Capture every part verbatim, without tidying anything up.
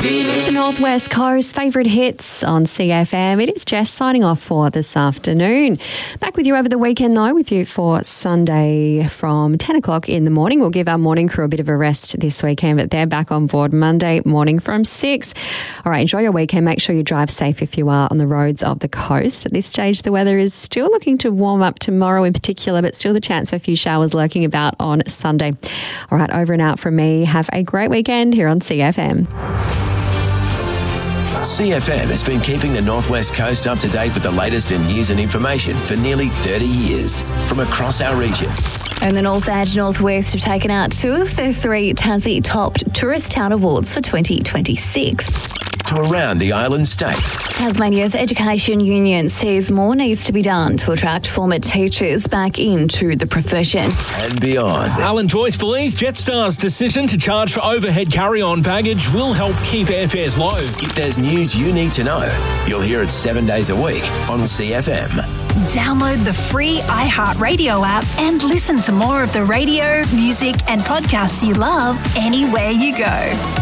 The Northwest Coast favourite hits on C F M. It is Jess signing off for this afternoon. Back with you over the weekend though, with you for Sunday from ten o'clock in the morning. We'll give our morning crew a bit of a rest this weekend, but they're back on board Monday morning from six. All right, enjoy your weekend. Make sure you drive safe if you are on the roads of the coast. At this stage, the weather is still looking to warm up tomorrow in particular, but still the chance for a few showers lurking about on Sunday. All right, over and out from me. Have a great weekend here on C F M. C F M has been keeping the Northwest Coast up to date with the latest in news and information for nearly thirty years from across our region. And the North Edge Northwest have taken out two of their three Tassie Top Tourist Town Awards for twenty twenty-six. To around the island state. Tasmania's Education Union says more needs to be done to attract former teachers back into the profession. And beyond. Alan Joyce believes Jetstar's decision to charge for overhead carry-on baggage will help keep airfares low. If there's news you need to know, you'll hear it seven days a week on C F M. Download the free iHeartRadio app and listen to more of the radio, music and podcasts you love anywhere you go.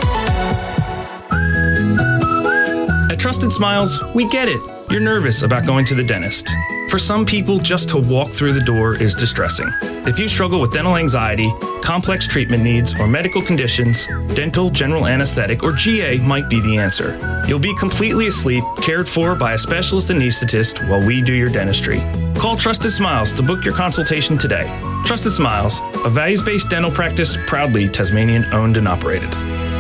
At Trusted Smiles, we get it. You're nervous about going to the dentist. For some people, just to walk through the door is distressing. If you struggle with dental anxiety, complex treatment needs, or medical conditions, dental, general anesthetic, or G A might be the answer. You'll be completely asleep, cared for by a specialist anesthetist while we do your dentistry. Call Trusted Smiles to book your consultation today. Trusted Smiles, a values-based dental practice proudly Tasmanian-owned and operated.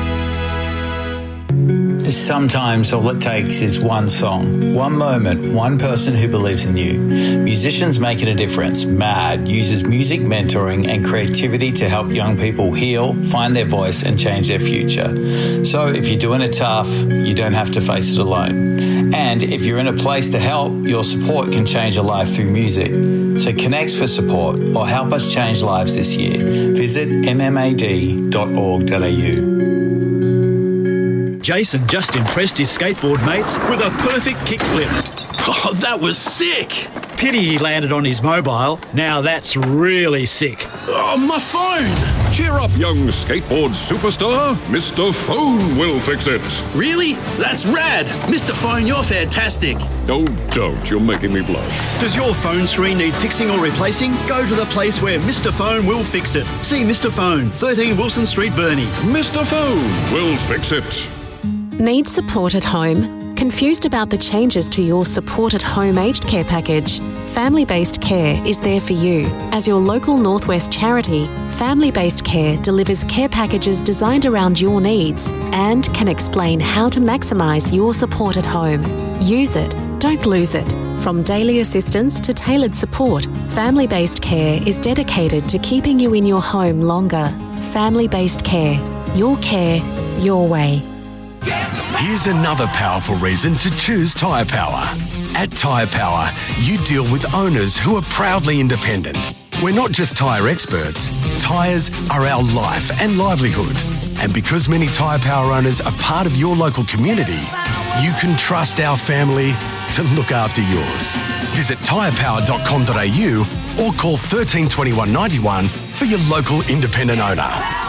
Sometimes all it takes is one song, one moment, one person who believes in you. Musicians Making a Difference, MAD, uses music mentoring and creativity to help young people heal, find their voice and change their future. So if you're doing it tough, you don't have to face it alone. And if you're in a place to help, your support can change a life through music. So connect for support or help us change lives this year. Visit m m a d dot org dot a u. Jason just impressed his skateboard mates with a perfect kickflip. Oh, that was sick! Pity he landed on his mobile. Now that's really sick. Oh, my phone! Cheer up, young skateboard superstar. Mister Phone will fix it. Really? That's rad! Mister Phone, you're fantastic. Oh, don't. You're making me blush. Does your phone screen need fixing or replacing? Go to the place where Mister Phone will fix it. See Mister Phone, thirteen Wilson Street, Burnie. Mister Phone will fix it. Need support at home? Confused about the changes to your Support at Home aged care package? Family Based Care is there for you. As your local Northwest charity, Family Based Care delivers care packages designed around your needs and can explain how to maximise your support at home. Use it, don't lose it. From daily assistance to tailored support, Family Based Care is dedicated to keeping you in your home longer. Family Based Care. Your care, your way. Here's another powerful reason to choose Tyre Power. At Tyre Power, you deal with owners who are proudly independent. We're not just tyre experts. Tyres are our life and livelihood. And because many Tyre Power owners are part of your local community, you can trust our family to look after yours. Visit tyre power dot com dot a u or call thirteen twenty-one ninety-one for your local independent owner.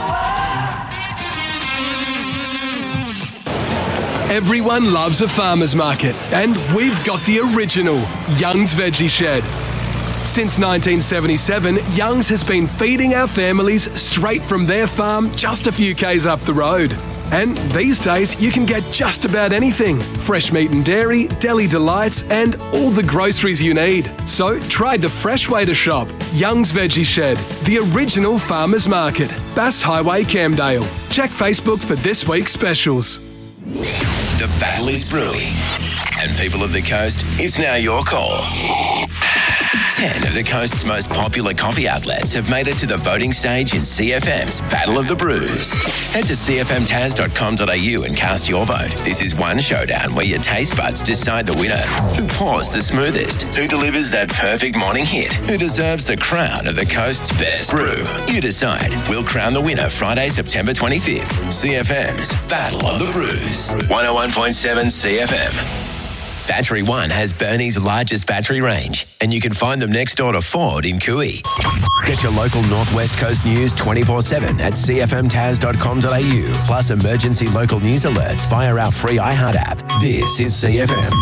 Everyone loves a farmer's market, and we've got the original Young's Veggie Shed. Since nineteen seventy-seven, Young's has been feeding our families straight from their farm just a few k's up the road. And these days, you can get just about anything. Fresh meat and dairy, deli delights, and all the groceries you need. So try the fresh way to shop. Young's Veggie Shed, the original farmer's market. Bass Highway, Camdale. Check Facebook for this week's specials. The battle is brewing. And people of the coast, it's now your call. Ten of the coast's most popular coffee outlets have made it to the voting stage in C F M's Battle of the Brews. Head to c f m tas dot com dot a u and cast your vote. This is one showdown where your taste buds decide the winner. Who pours the smoothest? Who delivers that perfect morning hit? Who deserves the crown of the coast's best brew? You decide. We'll crown the winner Friday, September twenty-fifth. C F M's Battle of the Brews. one oh one point seven C F M. Battery One has Burnie's largest battery range, and you can find them next door to Ford in Cooey. Get your local Northwest Coast news twenty-four seven at c f m tas dot com dot a u, plus emergency local news alerts via our free iHeart app. This is C F M.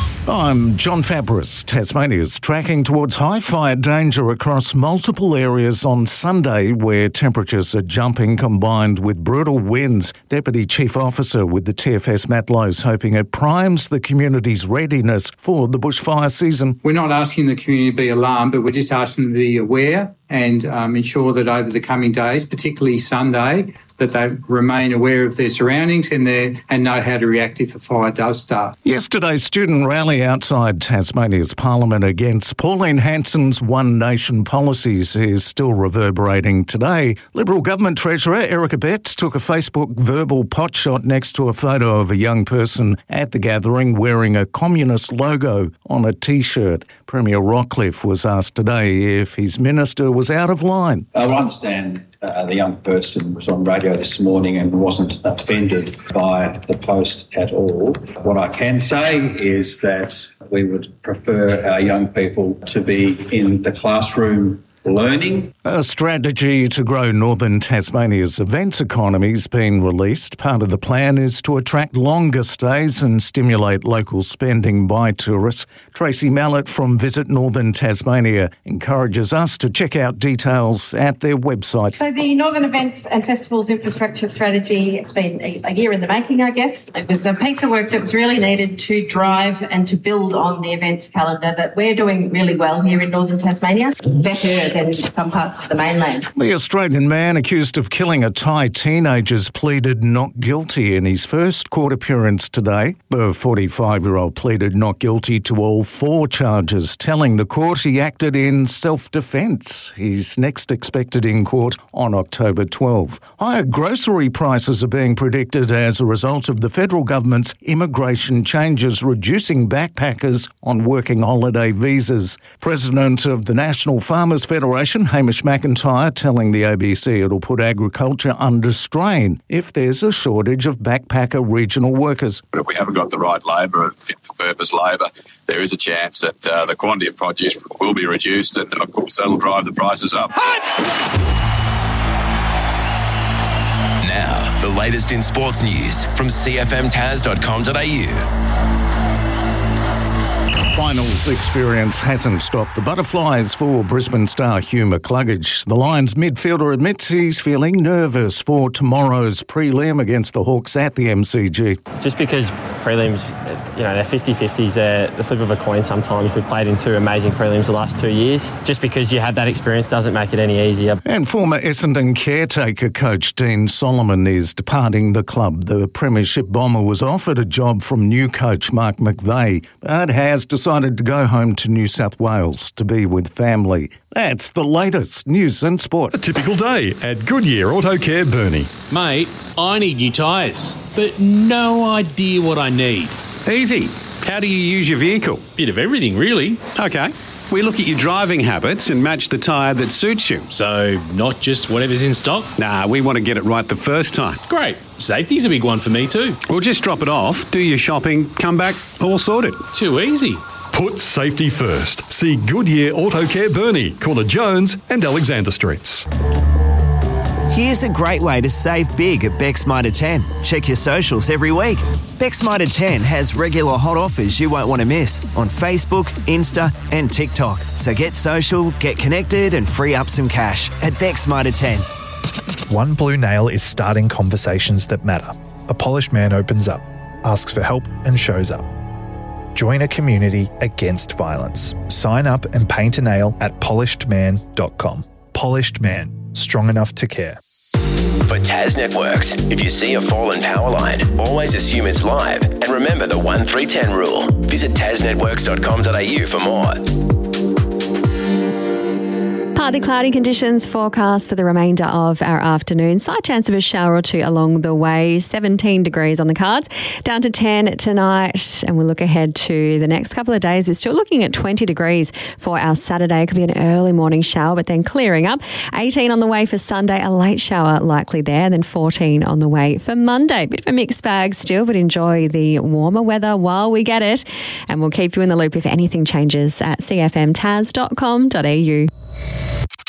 I'm John Fabris. Tasmania's tracking towards high fire danger across multiple areas on Sunday, where temperatures are jumping combined with brutal winds. Deputy Chief Officer with the T F S, Matt Lowe's, hoping it primes the community's readiness for the bushfire season. We're not asking the community to be alarmed, but we're just asking them to be aware and um, ensure that over the coming days, particularly Sunday, that they remain aware of their surroundings and their, and know how to react if a fire does start. Yesterday's student rally outside Tasmania's Parliament against Pauline Hanson's One Nation policies is still reverberating today. Liberal Government Treasurer Eric Abetz took a Facebook verbal potshot next to a photo of a young person at the gathering wearing a communist logo on a T-shirt. Premier Rockcliffe was asked today if his minister was out of line. I understand uh, the young person was on radio this morning and wasn't offended by the post at all. What I can say is that we would prefer our young people to be in the classroom learning. A strategy to grow northern Tasmania's events economy has been released. Part of the plan is to attract longer stays and stimulate local spending by tourists. Tracy Mallett from Visit Northern Tasmania encourages us to check out details at their website. So the Northern Events and Festivals Infrastructure Strategy has been a, a year in the making, I guess. It was a piece of work that was really needed to drive and to build on the events calendar that we're doing really well here in Northern Tasmania, better than some parts of the mainland. The Australian man accused of killing a Thai teenager has pleaded not guilty in his first court appearance today. The forty-five-year-old pleaded not guilty to all four charges, telling the court he acted in self-defence. He's next expected in court on October twelfth. Higher grocery prices are being predicted as a result of the federal government's immigration changes, reducing backpackers on working holiday visas. President of the National Farmers Federation, Hamish McIntyre, telling the A B C it'll put agriculture under strain if there's a shortage of backpacker regional workers. But if we haven't got the right labour and fit-for-purpose labour, there is a chance that uh, the quantity of produce will be reduced, and of course that'll drive the prices up. Now, the latest in sports news from c f m tas dot com dot a u. Finals experience hasn't stopped the butterflies for Brisbane star Hugh McCluggage. The Lions midfielder admits he's feeling nervous for tomorrow's prelim against the Hawks at the M C G. Just because prelims, you know, they're fifty-fifties, they're the flip of a coin sometimes. We've played in two amazing prelims the last two years. Just because you have that experience doesn't make it any easier. And former Essendon caretaker coach Dean Solomon is departing the club. The Premiership bomber was offered a job from new coach Mark McVeigh, but has decided to go home to New South Wales to be with family. That's the latest news and sport. A typical day at Goodyear Auto Care Burnie. Mate, I need new tyres, but no idea what I need. Easy. How do you use your vehicle? Bit of everything, really. Okay. We look at your driving habits and match the tyre that suits you. So, not just whatever's in stock? Nah, we want to get it right the first time. Great. Safety's a big one for me too. We'll just drop it off, do your shopping, come back, all sorted. Too easy. Put safety first. See Goodyear Auto Care Burnie, corner Jones and Alexander Streets. Here's a great way to save big at Beck's Mitre ten. Check your socials every week. Beck's Mitre ten has regular hot offers you won't want to miss on Facebook, Insta and TikTok. So get social, get connected and free up some cash at Beck's Mitre ten. One Blue Nail is starting conversations that matter. A polished man opens up, asks for help and shows up. Join a community against violence. Sign up and paint a nail at polished man dot com. Polished Man. Strong enough to care. For Tas Networks, if you see a fallen power line, always assume it's live. And remember the one three ten rule. Visit tas networks dot com dot a u for more. Partly cloudy conditions forecast for the remainder of our afternoon. Slight chance of a shower or two along the way. seventeen degrees on the cards, down to ten tonight. And we'll look ahead to the next couple of days. We're still looking at twenty degrees for our Saturday. It could be an early morning shower, but then clearing up. eighteen on the way for Sunday, a late shower likely there. And then fourteen on the way for Monday. Bit of a mixed bag still, but enjoy the warmer weather while we get it. And we'll keep you in the loop if anything changes at c f m tas dot com dot a u.